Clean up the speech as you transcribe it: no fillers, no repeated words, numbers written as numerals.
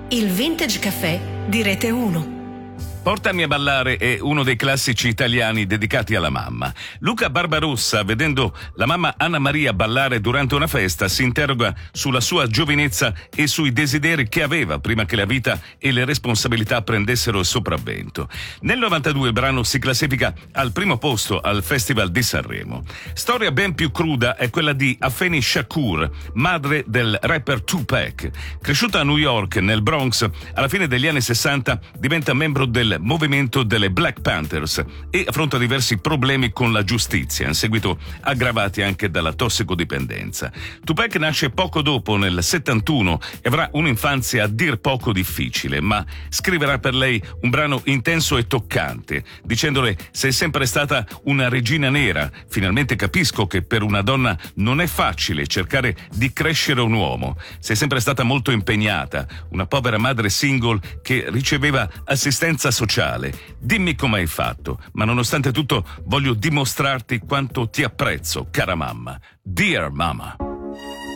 il Vintage Caffè di Rete 1. Portami a ballare è uno dei classici italiani dedicati alla mamma. Luca Barbarossa, vedendo la mamma Anna Maria ballare durante una festa, si interroga sulla sua giovinezza e sui desideri che aveva prima che la vita e le responsabilità prendessero il sopravvento. Nel 92 il brano si classifica al primo posto al Festival di Sanremo. Storia ben più cruda è quella di Afeni Shakur, madre del rapper Tupac. Cresciuta a New York, nel Bronx, alla fine degli anni 60 diventa membro del movimento delle Black Panthers e affronta diversi problemi con la giustizia, in seguito aggravati anche dalla tossicodipendenza. Tupac nasce poco dopo, nel 71, e avrà un'infanzia a dir poco difficile, ma scriverà per lei un brano intenso e toccante, dicendole: sei sempre stata una regina nera, finalmente capisco che per una donna non è facile cercare di crescere un uomo, sei sempre stata molto impegnata, una povera madre single che riceveva assistenza sociale. Dimmi come hai fatto, ma nonostante tutto voglio dimostrarti quanto ti apprezzo, cara mamma. Dear Mama.